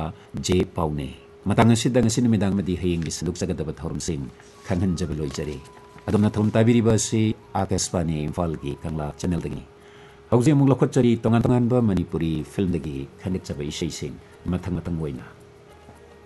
J. Paune. Matang asidang asinimidang madi haying isanduk sa gadabat horumsing kanghan jabeloy jari. Adom na thum tabiri ba si Akashvani Imphal gi kangla channel dagi. Hauji mong lakot jari tongan-tongan ba Manipuri film dagi khanik jaba isay sing matang-matang wayna.